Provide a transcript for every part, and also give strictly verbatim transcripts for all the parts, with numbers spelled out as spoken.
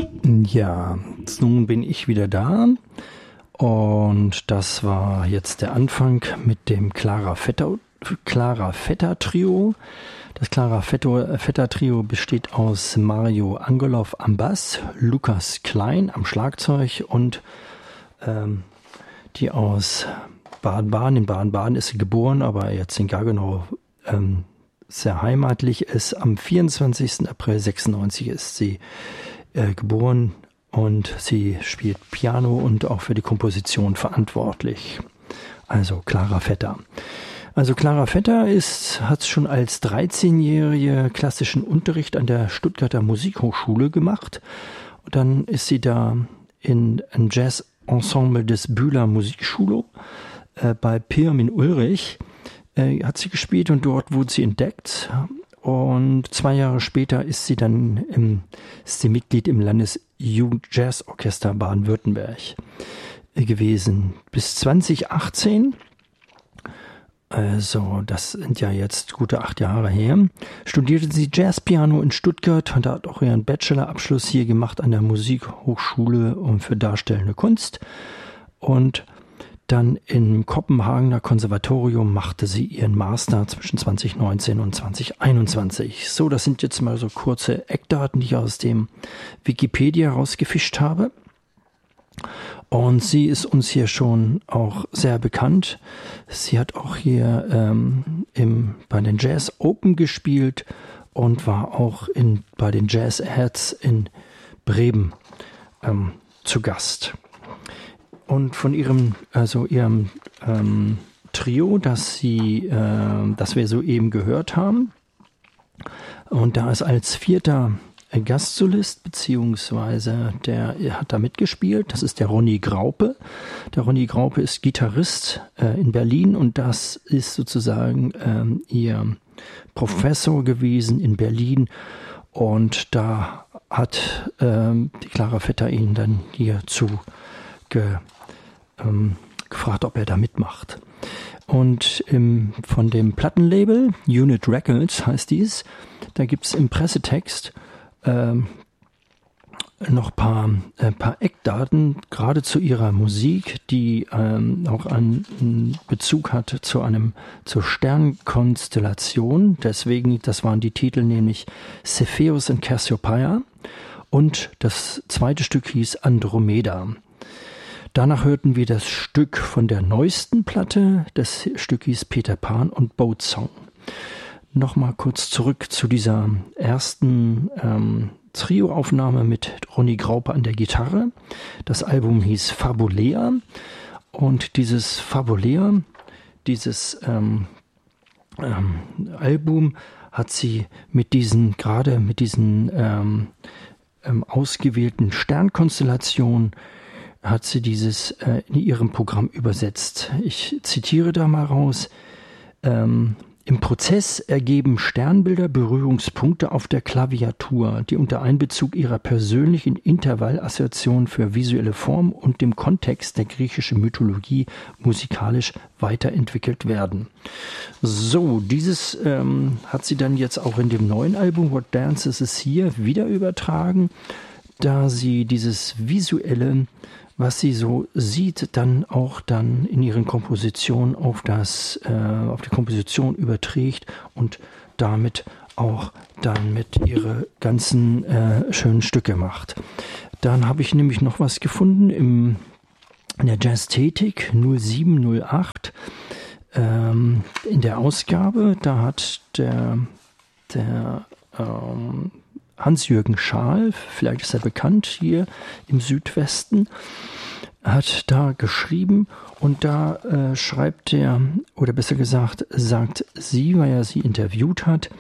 Ja, nun bin ich wieder da und das war jetzt der Anfang mit dem Clara Vetter, Clara Vetter Trio. Das Clara Vetter Trio besteht aus Mario Angelov am Bass, Lukas Klein am Schlagzeug und ähm, die aus Baden-Baden. In Baden-Baden ist sie geboren, aber jetzt in Gaggenau ähm, sehr heimatlich ist. Am vierundzwanzigsten April sechsundneunzig ist sie äh, geboren und sie spielt Piano und auch für die Komposition verantwortlich. Also Clara Vetter. Also Clara Vetter ist, hat schon als dreizehnjährige klassischen Unterricht an der Stuttgarter Musikhochschule gemacht. Und dann ist sie da in ein Jazz-Ensemble des Bühler Musikschule äh, bei Pirmin Ulrich äh, hat sie gespielt und dort wurde sie entdeckt. Und zwei Jahre später ist sie dann im, ist sie Mitglied im Landesjugendjazzorchester Baden-Württemberg äh, gewesen. Bis zweitausendachtzehn, also das sind ja jetzt gute acht Jahre her, studierte sie Jazzpiano in Stuttgart und hat auch ihren Bachelorabschluss hier gemacht an der Musikhochschule für Darstellende Kunst. Und dann im Kopenhagener Konservatorium machte sie ihren Master zwischen zwanzig neunzehn und zwanzig einundzwanzig. So, das sind jetzt mal so kurze Eckdaten, die ich aus dem Wikipedia rausgefischt habe. Und sie ist uns hier schon auch sehr bekannt. Sie hat auch hier ähm, im, bei den Jazz Open gespielt und war auch in, bei den Jazz Ads in Bremen ähm, zu Gast. Und von ihrem, also ihrem ähm, Trio, das sie, äh, das wir soeben gehört haben, und da ist als vierter Gastsolist, beziehungsweise der hat da mitgespielt, das ist der Ronny Graupe. Der Ronny Graupe ist Gitarrist äh, in Berlin und das ist sozusagen ähm, ihr Professor gewesen in Berlin und da hat ähm, die Clara Vetter ihn dann hier zu ge, ähm, gefragt, ob er da mitmacht. Und im, von dem Plattenlabel, Unit Records heißt dies, da gibt es im Pressetext Ähm, noch ein paar, äh, paar Eckdaten, gerade zu ihrer Musik, die ähm, auch einen Bezug hat zu einem, zur Sternkonstellation. Deswegen, das waren die Titel, nämlich Cepheus und Cassiopeia. Und das zweite Stück hieß Andromeda. Danach hörten wir das Stück von der neuesten Platte. Das Stück hieß Peter Pan und Boat Song. Nochmal kurz zurück zu dieser ersten ähm, Trio-Aufnahme mit Ronny Graupe an der Gitarre. Das Album hieß Fabulea und dieses Fabulea, dieses ähm, ähm, Album hat sie mit diesen, gerade mit diesen ähm, ähm, ausgewählten Sternkonstellationen, hat sie dieses äh, in ihrem Programm übersetzt. Ich zitiere da mal raus. Ähm, Im Prozess ergeben Sternbilder Berührungspunkte auf der Klaviatur, die unter Einbezug ihrer persönlichen Intervallassoziation für visuelle Form und dem Kontext der griechischen Mythologie musikalisch weiterentwickelt werden. So, dieses ähm, hat sie dann jetzt auch in dem neuen Album What Dances Is Here wieder übertragen, da sie dieses visuelle, was sie so sieht, dann auch dann in ihren Kompositionen auf das, äh, auf die Komposition überträgt und damit auch dann mit ihre ganzen äh, schönen Stücke macht. Dann habe ich nämlich noch was gefunden im, in der Jazzthetik null sieben null acht ähm, in der Ausgabe. Da hat der, der ähm, Hans-Jürgen Schaal, vielleicht ist er bekannt hier im Südwesten, hat da geschrieben und da äh, schreibt er, oder besser gesagt sagt sie, weil er sie interviewt hat,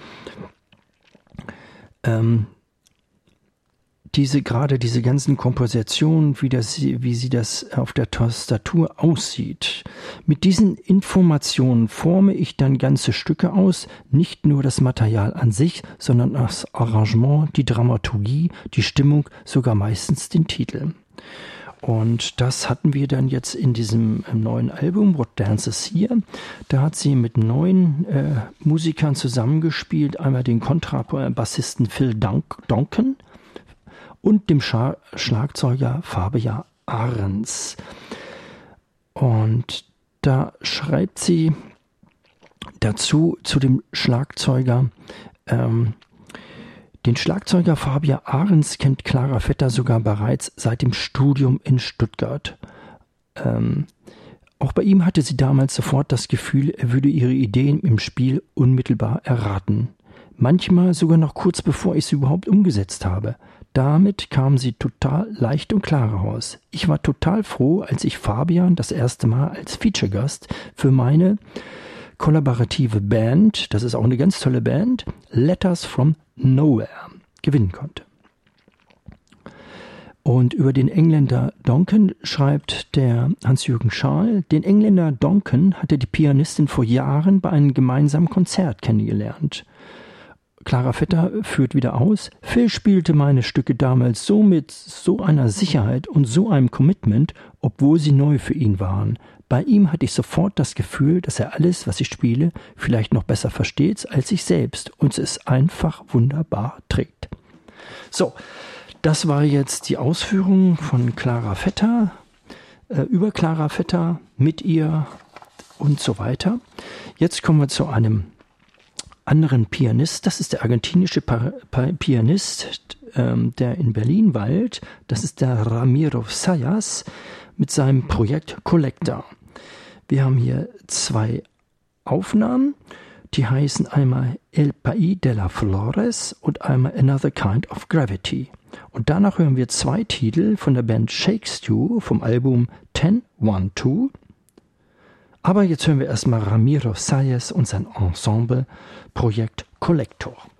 ähm, diese gerade diese ganzen Kompositionen, wie, das, wie sie das auf der Tastatur aussieht. Mit diesen Informationen forme ich dann ganze Stücke aus, nicht nur das Material an sich, sondern das Arrangement, die Dramaturgie, die Stimmung, sogar meistens den Titel. Und das hatten wir dann jetzt in diesem neuen Album, What Dances Here. Da hat sie mit neun äh, Musikern zusammengespielt, einmal den Kontrabassisten Phil Dunk- Duncan, und dem Scha- Schlagzeuger Fabian Ahrens. Und da schreibt sie dazu zu dem Schlagzeuger, ähm, den Schlagzeuger Fabian Ahrens kennt Clara Vetter sogar bereits seit dem Studium in Stuttgart. Ähm, auch bei ihm hatte sie damals sofort das Gefühl, er würde ihre Ideen im Spiel unmittelbar erraten. Manchmal sogar noch kurz bevor ich sie überhaupt umgesetzt habe. Damit kam sie total leicht und klar raus. Ich war total froh, als ich Fabian das erste Mal als Feature-Gast für meine kollaborative Band, das ist auch eine ganz tolle Band, Letters from Nowhere, gewinnen konnte. Und über den Engländer Donkin schreibt der Hans-Jürgen Schaal, den Engländer Donkin hatte die Pianistin vor Jahren bei einem gemeinsamen Konzert kennengelernt. Clara Vetter führt wieder aus, Phil spielte meine Stücke damals so mit so einer Sicherheit und so einem Commitment, obwohl sie neu für ihn waren. Bei ihm hatte ich sofort das Gefühl, dass er alles, was ich spiele, vielleicht noch besser versteht als ich selbst und es einfach wunderbar trägt. So, das war jetzt die Ausführung von Clara Vetter, äh, über Clara Vetter, mit ihr und so weiter. Jetzt kommen wir zu einem anderen Pianist. Das ist der argentinische pa- pa- Pianist, ähm, der in Berlin weilt. Das ist der Ramiro Sayas mit seinem Projekt Collector. Wir haben hier zwei Aufnahmen, die heißen einmal El País de las Flores und einmal Another Kind of Gravity. Und danach hören wir zwei Titel von der Band Shake Stew vom Album zehn eins zwei. Aber jetzt hören wir erstmal Ramiro Sayas und sein Ensemble Projekt Collector.